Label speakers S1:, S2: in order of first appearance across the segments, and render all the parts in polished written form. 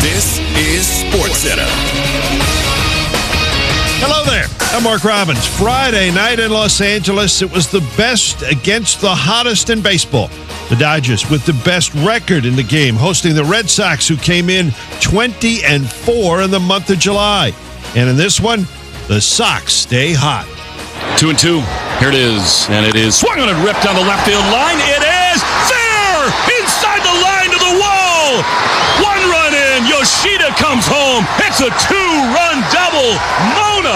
S1: This is SportsCenter.
S2: Hello there. I'm Mark Robbins. Friday night in Los Angeles, it was the best against the hottest in baseball. The Dodgers with the best record in the game, hosting the Red Sox, who came in 20-4 in the month of July. And in this one, the Sox stay hot.
S3: 2-2. Here it is. And it is swung on and ripped down the left field line. It is there! Inside the line to the wall! One run in. Yoshida comes home. It's a two-run double. Mona!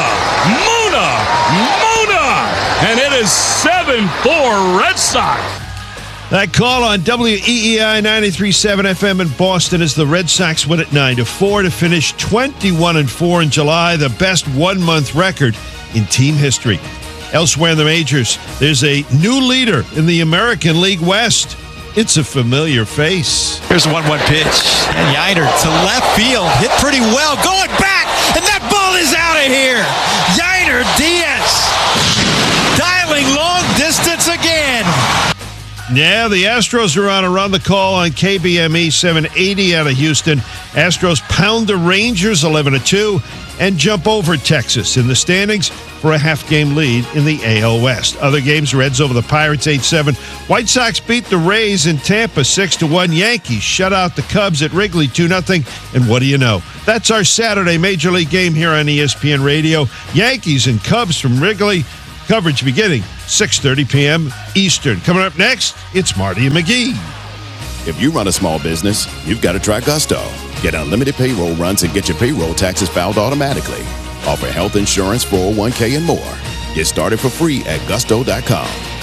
S3: And it is 7-4 Red Sox.
S2: That call on WEEI 93.7 FM in Boston as the Red Sox win at 9-4 to finish 21-4 in July, the best one-month record in team history. Elsewhere in the majors, there's a new leader in the American League West. It's a familiar face.
S4: Here's a 1-1 pitch. And Yainer to left field. Hit pretty well. Going back. And that ball is out of here. Yainer Diaz. Dialing long distance again.
S2: Yeah, the Astros are on a run the call on KBME 780 out of Houston. Astros pound the Rangers 11-2 and jump over Texas in the standings for a half-game lead in the AL West. Other games, Reds over the Pirates 8-7. White Sox beat the Rays in Tampa 6-1. Yankees shut out the Cubs at Wrigley 2-0. And what do you know? That's our Saturday Major League game here on ESPN Radio. Yankees and Cubs from Wrigley. Coverage beginning 6:30 p.m. Eastern. Coming up next, it's Marty and McGee.
S1: If you run a small business, you've got to try Gusto. Get unlimited payroll runs and get your payroll taxes filed automatically. Offer health insurance, 401k, and more. Get started for free at gusto.com.